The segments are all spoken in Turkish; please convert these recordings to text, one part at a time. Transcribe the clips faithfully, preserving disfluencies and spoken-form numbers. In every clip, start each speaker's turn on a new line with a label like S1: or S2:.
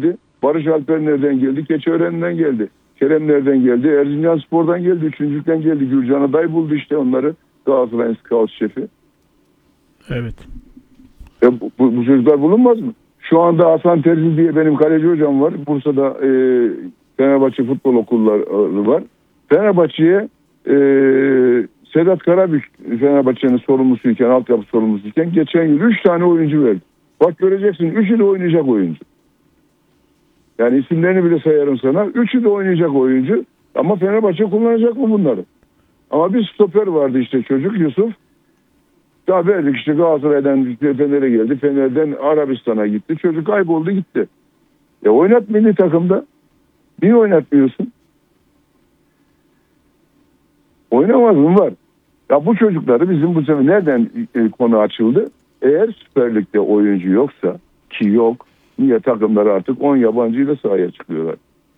S1: geldi? Barış Alper nereden geldi? Keçiören'den geldi. Kerem nereden geldi? Erzincanspor'dan geldi. Üçüncülükten geldi. Gürcan aday buldu işte onları. Galatasaray'ın scout şefi.
S2: Evet.
S1: E, bu, bu, bu çocuklar bulunmaz mı? Şu anda Hasan Terzi diye benim kaleci hocam var. Bursa'da e, Fenerbahçe futbol okulları var. Fenerbahçe'ye e, Sedat Karabük Fenerbahçe'nin sorumlusuyken, altyapı sorumlusuyken geçen yıl üç tane oyuncu verdi. Bak göreceksin üçü de oynayacak oyuncu. Yani isimlerini bile sayarım sana. Üçü de oynayacak oyuncu. Ama Fenerbahçe kullanacak mı bunları? Ama bir stoper vardı işte çocuk Yusuf. Daha verdik işte Galatasaray'dan Fener'e geldi. Fener'den Arabistan'a gitti. Çocuk kayboldu gitti. E oynat milli takımda. Niye oynatmıyorsun? Oynamaz mı var? Ya bu çocukları bizim bu sefer nereden e, konu açıldı? Eğer Süper Lig'de oyuncu yoksa ki yok. Niye takımlar artık on yabancıyla sahaya çıkıyorlar?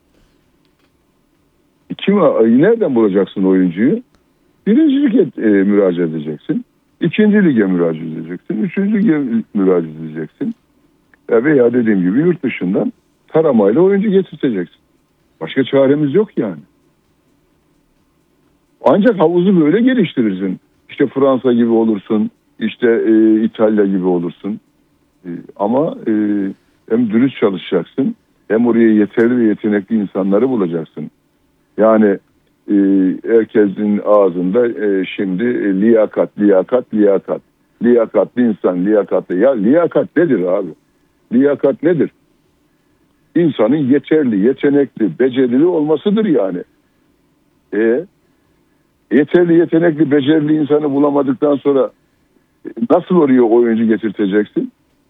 S1: Kim, nereden bulacaksın oyuncuyu? Birinci lige e, müracaat edeceksin. İkinci lige müracaat edeceksin. Üçüncü lige müracaat edeceksin. E, veya dediğim gibi yurt dışından taramayla oyuncu getirteceksin. Başka çaremiz yok yani. Ancak havuzu böyle geliştirirsin. İşte Fransa gibi olursun. İşte e, İtalya gibi olursun. E, ama e, hem dürüst çalışacaksın. Hem oraya yeterli ve yetenekli insanları bulacaksın. Yani e, herkesin ağzında e, şimdi e, liyakat, liyakat, liyakat. Liyakatlı insan, liyakatlı. Ya liyakat nedir abi? Liyakat nedir? İnsanın yeterli, yetenekli, becerili olmasıdır yani. E, yeterli, yetenekli, becerili insanı bulamadıktan sonra nasıl oraya oyuncu getirteceksin?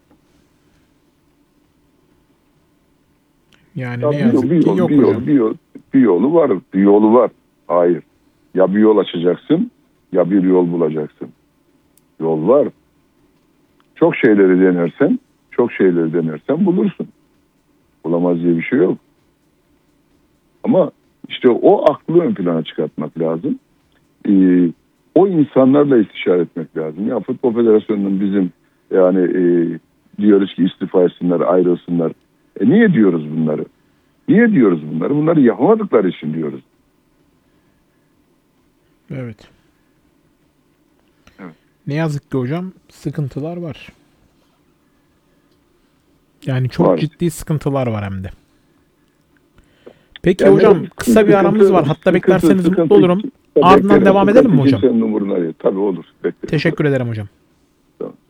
S2: Yani
S1: ya
S2: ne
S1: bir
S2: yazık
S1: yol, bir
S2: ki
S1: yol,
S2: yok
S1: bir
S2: hocam.
S1: yol, bir yol, bir yolu var, bir yolu var. Hayır. Ya bir yol açacaksın, ya bir yol bulacaksın. Yol var. Çok şeyleri denersen, çok şeyleri denersen bulursun. Bulamaz diye bir şey yok. Ama işte o aklı ön plana çıkartmak lazım. Ee, o insanlarla istişare etmek lazım. Ya Futbol Federasyonu'nun bizim yani e, diyoruz ki istifa etsinler, ayrılsınlar. E niye diyoruz bunları? Niye diyoruz bunları? Bunları yapamadıkları için diyoruz.
S2: Evet.
S1: Evet.
S2: Ne yazık ki hocam sıkıntılar var. Yani çok
S1: Var.
S2: ciddi sıkıntılar var hem de. Peki
S1: Yani
S2: hocam
S1: evet,
S2: kısa bir
S1: sıkıntı-
S2: aramız var. Hatta
S1: sıkıntı-
S2: beklerseniz
S1: sıkıntı-
S2: mutlu olurum.
S1: Tabii
S2: Ardından
S1: beklerim.
S2: devam edelim mi hocam?
S1: Kimsenin umuruna değil. Tabii olur. Beklerim.
S2: Teşekkür ederim hocam.